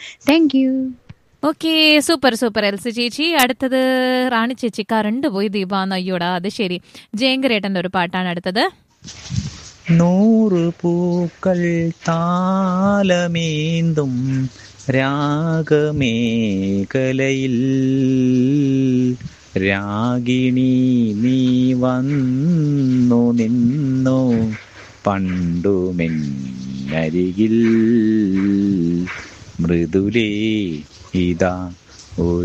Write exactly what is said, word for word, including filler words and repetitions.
Thank you. Okay, super super LC ചേച്ചി. അടുത്തത് റാണി ചേച്ചി കറണ്ട് പോയി ദീപാന്ന്. അയ്യോടാ, അത് ശരി. ജയങ്കരേട്ടന്റെ ഒരു പാട്ടാണ് അടുത്തത്. നൂറ് പൂക്കൾ താലമേന്തും രാഗമേഖലയിൽ രാഗിണി നീ വന്നു നിന്നു പണ്ടുമെന്നരികിൽ മൃദുലേ ഇതാ